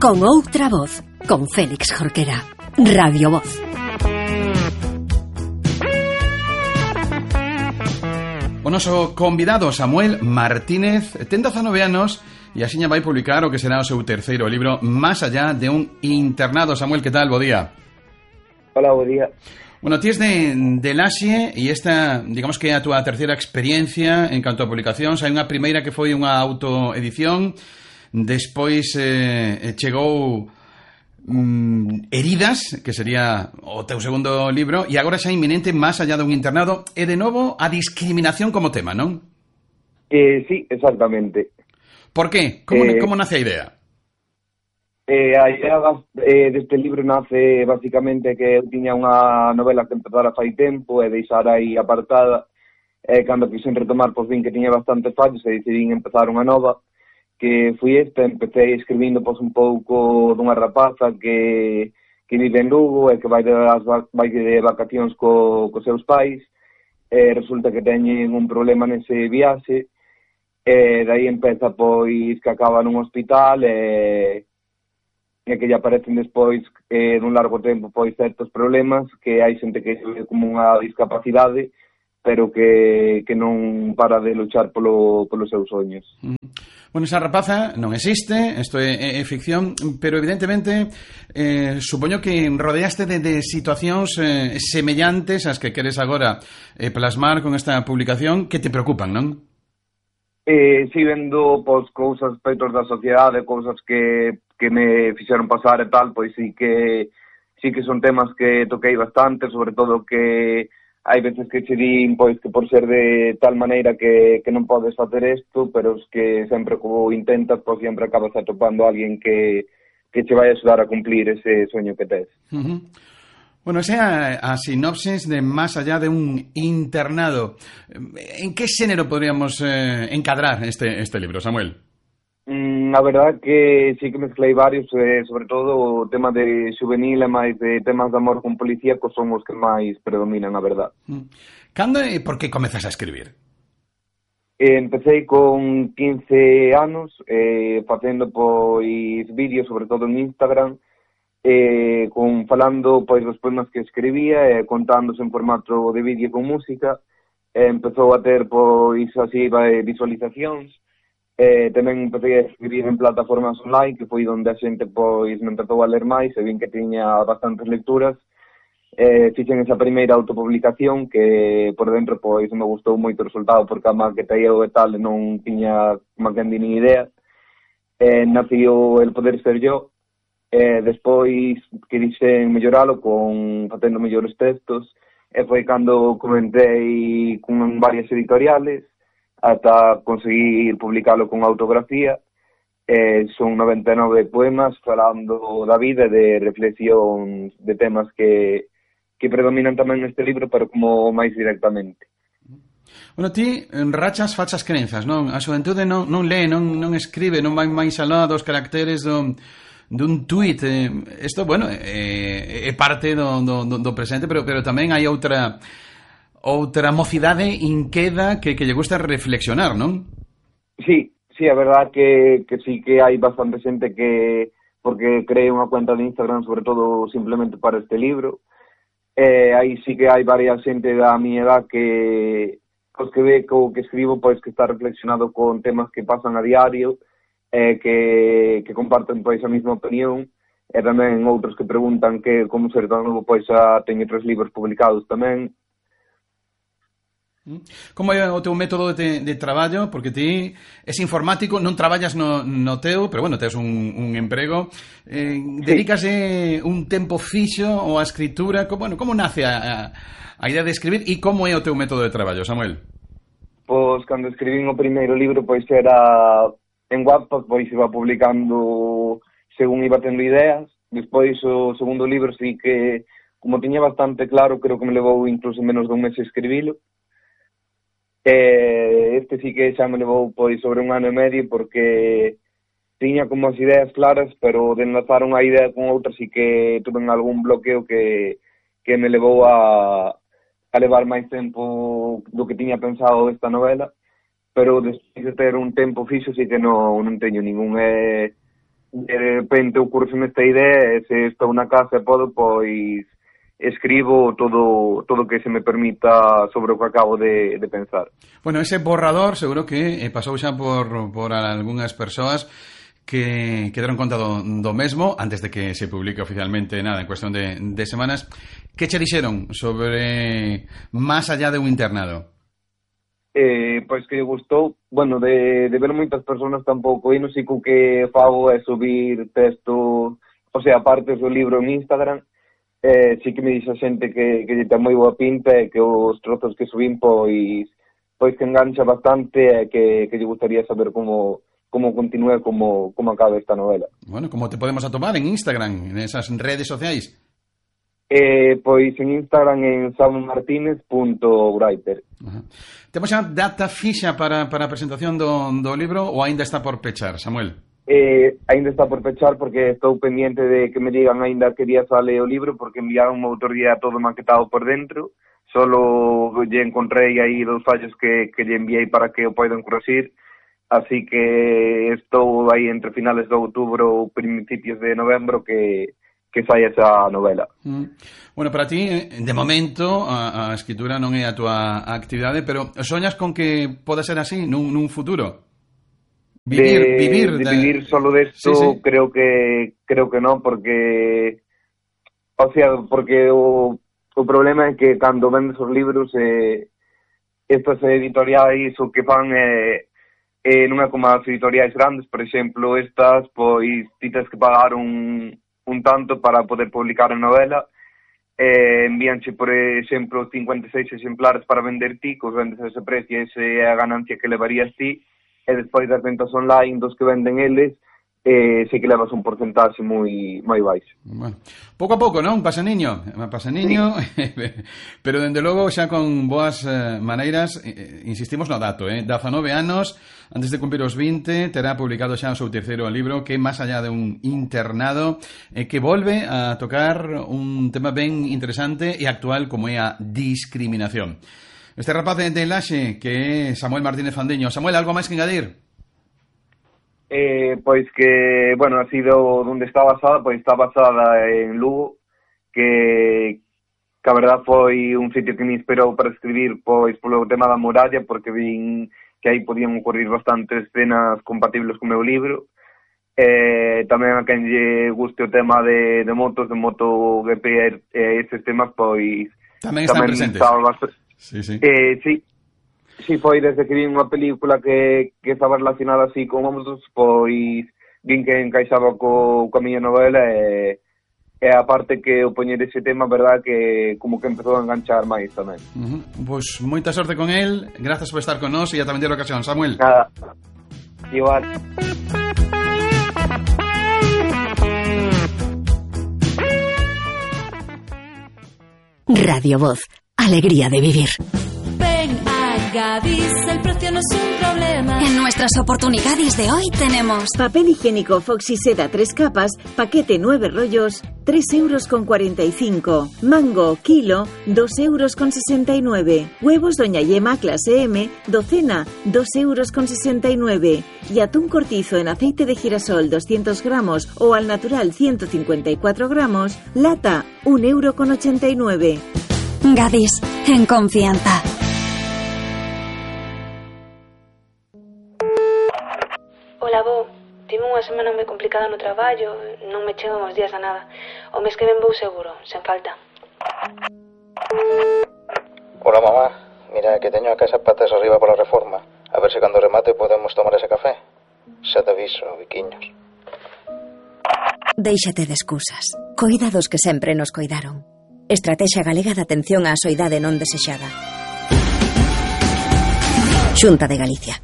Con outra voz, con Félix Jorquera. Radio Voz. O noso convidado Samuel Martínez ten 19 anos e axiña vai publicar o que será o seu terceiro libro, Más allá de un internado. Samuel, que tal? Bo día. Hola, bo día. Bueno, ti es de Laxe e esta, digamos que é a túa terceira experiencia en canto a publicacións. Hai unha primeira que foi unha autoedición, despois chegou Heridas, que sería o teu segundo libro, e agora xa inminente Más allá de un internado, e de novo a discriminación como tema, non? Sí, exactamente. Por qué? Como nace a idea? A idea deste libro nace basicamente que eu tiña unha novela que empezara fai tempo e deixar aí apartada, cando quixen retomar por fin que tiña bastante fallos e decidín empezar unha nova, que foi esta. Empecé escribindo un pouco dunha rapaza que vive en Lugo e que vai de vacacións cos seus pais, e resulta que teñen un problema nese viaxe, e dai empeza pois que acaba nun hospital e que lle aparecen despois dun largo tempo pois certos problemas, que hai xente que ve como unha discapacidade pero que non para de luchar polos seus soños. Bueno, esa rapaza non existe, isto é ficción, pero evidentemente supoño que rodeaste de situacións semellantes ás que queres agora plasmar con esta publicación que te preocupan, non? Si vendo cousas aspectos da sociedade, cousas que me fixeron pasar e tal, pois sí que son temas que toquei bastante, sobre todo que hai veces que che din pois que por ser de tal maneira que non podes facer isto, pero es que sempre que o intentas, pois sempre acabas atopando a alguén que che vai axudar a cumplir ese soño que tes. Bueno, esa é a sinopsis de Más allá de un internado. En que xénero podríamos encadrar este libro, Samuel? A verdad que sí que mezclei varios, sobre todo o tema de juvenil e máis de temas de amor con policíacos son os que máis predominan, a verdad. Cando e por que comezas a escribir? Empecé con 15 anos facendo pois vídeos, sobre todo en Instagram, falando pois dos poemas que escribía e contándose en formato de vídeo con música. Empezou a ter pois así visualizacións. Tamén empecé a escribir en plataformas online, que foi onde a xente pois me empezou a ler máis e vin que tiña bastantes lecturas. Fixen esa primeira autopublicación que por dentro pois me gustou moito o resultado, porque a maqueta eu e tal non tiña máis nin idea. Nació El poder ser yo. Despois quixen melloralo facendo mellores textos, e foi cando comentei con varias editoriales ata conseguir publicalo con autografía. Son 99 poemas falando da vida e de reflexión de temas que predominan tamén neste libro, pero como máis directamente. Bueno, ti rachas fachas crenzas, non? A xuventude non lee, non escribe, non vai máis alá dos caracteres dun tuit. Isto, bueno, é parte do presente, pero tamén hai outra mocidade inqueda que lle gusta reflexionar, non? Sí, a verdad que sí que hai bastante xente que, porque cree unha cuenta de Instagram sobre todo simplemente para este libro. Aí sí que hai varias xente da miña edad que ve que o que escribo pois que está reflexionado con temas que pasan a diario, que comparten pois a mesma opinión, e tamén outros que preguntan que como ser tan novo, pois xa teño 3 libros publicados tamén. Como é o teu método de traballo? Porque ti és informático, non traballas no teu, pero bueno, tes un emprego. Dedícase un tempo fixo ou a escritura? Como nace a idea de escribir e como é o teu método de traballo, Samuel? Pois cando escribín o primeiro libro pois era en Wattpad, pois iba publicando según iba tendo ideas. Despois o segundo libro sí que, como tiña bastante claro, creo que me levou incluso menos dun mes escribilo. Este sí que xa me levou pois sobre un ano e medio, porque tiña como as ideas claras, pero de enlazar unha idea con outra sí que tuve algún bloqueo que me levou a levar máis tempo do que tiña pensado esta novela, pero despois de ter un tempo fixo sí que non teño ningún. de repente ocorrese esta idea, e se estou na casa e podo, pois escribo todo o que se me permita sobre o que acabo de pensar. Bueno, ese borrador seguro que pasou xa por algunhas persoas que quedaron conta do mesmo antes de que se publique oficialmente nada, en cuestión de semanas. Que che dixeron sobre Más allá de un internado? Pois que gustou, bueno, de ver moitas persoas tampouco, e non sei co que fago é subir texto, o sea, partes do libro en Instagram. Sí que me dixe a xente que lle ten moi boa pinta e que os trozos que subín pois que engancha bastante e que lle gustaría saber como continúe, como acabe esta novela. Bueno, como te podemos atopar en Instagram, en esas redes sociais? Pois en Instagram en samuelmartinez.writer. Temos xa data fixa para a presentación do libro ou aínda está por pechar, Samuel? Ainda está por pechar porque estou pendiente de que me digan ainda que día sale o libro, porque enviaron outro día todo maquetado por dentro. Solo lle encontrei aí 2 fallos que lle enviei para que o poidan corregir, así que estou aí entre finales de outubro ou principios de novembro que saia esa novela. Bueno, para ti, de momento, a escritura non é a túa actividade, pero soñas con que poda ser así nun futuro? Vivir solo de esto, sí. Creo que no, porque porque o problema é que cando vendes os libros estas editoriais o que fan non é como as editoriais grandes, por exemplo, estas pois ti tens que pagar un tanto para poder publicar a novela, envíanche, por exemplo, 56 exemplares para vender ti, que os vendes a ese precio, esa é a ganancia que levarías ti, e despois das ventas online dos que venden eles, sei que levas un porcentaxe moi baixo. Bueno, pouco a pouco, non? Pasaniño, sí. Pero dende logo xa con boas maneiras, insistimos no dato, 19 anos, antes de cumprir os 20, terá publicado xa o seu terceiro libro, que Más allá de un internado, que volve a tocar un tema ben interesante e actual como é a discriminación. Este rapaz de Laxe, que é Samuel Martínez Fandiño. Samuel, algo máis que engadir? Pois que, bueno, ha sido onde está basada, pois está basada en Lugo, que a verdad foi un sitio que me inspirou para escribir pois polo tema da muralla, porque vin que aí podían ocurrir bastantes escenas compatibles co meu libro. Tamén a quen lle guste o tema de motos, de MotoGP e estes temas, pois tamén están presentes. Sí. Sí, foi desde que vi unha película que estaba relacionada así con motos, pois vin que encaixaba co miña novela e a parte que o poñer ese tema, verdad, que como que empezou a enganchar máis tamén. Pois moita sorte con el, grazas por estar con nós e ata a vindeira ocasión, Samuel. Nada, igual. Radio Voz, alegría de vivir. Gadis, el precio no es un problema. En nuestras oportunidades de hoy tenemos papel higiénico Foxy Seda 3 capas, paquete 9 rollos, 3,45 €. Mango, kilo, 2,69 €. Huevos Doña Yema clase M, docena, 2,69 €. Y atún cortizo en aceite de girasol 200 gramos o al natural 154 gramos, lata, 1,89 €. Gadis, en confianza. Ola, bo, tive unha semana moi complicada no traballo, non me chegan os días a nada. O mes que ven vou seguro, sen falta. Ola, mamá, mira que teño a casa patas arriba pola reforma. A ver se cando remate podemos tomar ese café. Xa te aviso, biquiños. Déixate de excusas. Coida dos que sempre nos coidaron. Estrategia Galega de Atención á Soidade Non Desexada. Xunta de Galicia.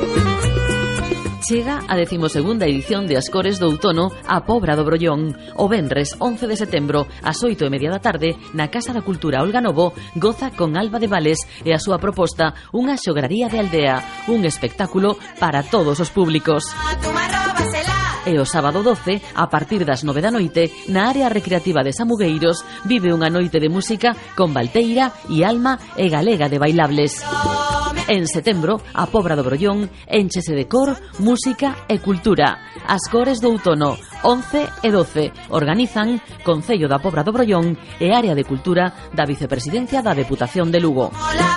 Chega a 12ª edición de Ascores do Outono a Pobra do Brollón. O venres 11 de setembro ás 8:30 da tarde na Casa da Cultura Olga Novo goza con Alba de Vales e a súa proposta unha xograría de aldea, un espectáculo para todos os públicos. E o sábado 12, a partir das 9 da noite, na área recreativa de Samugueiros, vive unha noite de música con Valteira e Alma e Galega de Bailables. En setembro, a Pobra do Brollón énchese de cor, música e cultura. As cores do outono, 11 e 12, organizan Concello da Pobra do Brollón e Área de Cultura da Vicepresidencia da Deputación de Lugo.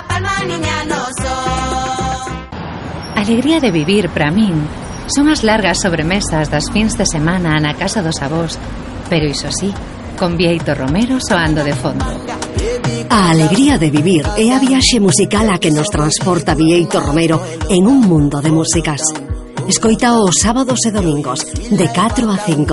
A alegría de vivir, para min, son as largas sobremesas das fins de semana na casa dos avós, pero iso sí, con Bieito Romero soando de fondo. A alegría de vivir é a viaxe musical a que nos transporta Bieito Romero en un mundo de músicas. Escoita os sábados e domingos de 4 a 5